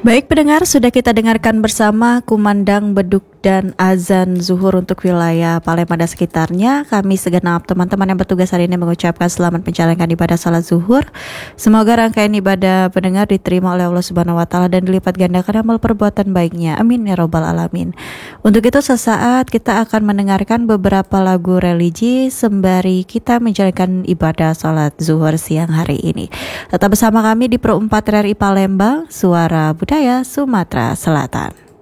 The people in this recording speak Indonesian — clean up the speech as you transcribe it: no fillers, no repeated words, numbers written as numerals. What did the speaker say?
Baik pendengar, sudah kita dengarkan bersama kumandang beduk dan azan zuhur untuk wilayah Palembang dan sekitarnya. Kami segenap teman-teman yang bertugas hari ini mengucapkan selamat menjalankan ibadah salat zuhur. Semoga rangkaian ibadah pendengar diterima oleh Allah Subhanahu wa taala dan dilipat gandakan amal perbuatan baiknya. Amin ya rabbal alamin. Untuk itu sesaat kita akan mendengarkan beberapa lagu religi sembari kita menjalankan ibadah salat zuhur siang hari ini. Tetap bersama kami di Pro 4 RRI Palembang, Suara Budaya Sumatera Selatan.